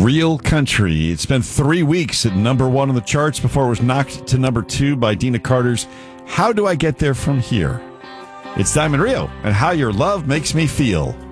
Real Country. It spent 3 weeks at number 1 on the charts before it was knocked to number 2 by Dina Carter's How Do I Get There From Here? It's Diamond Rio and How Your Love Makes Me Feel.